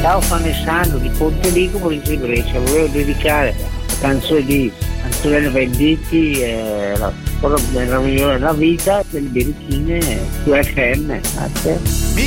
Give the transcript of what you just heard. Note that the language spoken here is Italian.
Ciao Fanesano di Pontelico, provincia di Brescia. Volevo dedicare la canzone di Antonello Venditti, la vita delle birichine su FM. Grazie.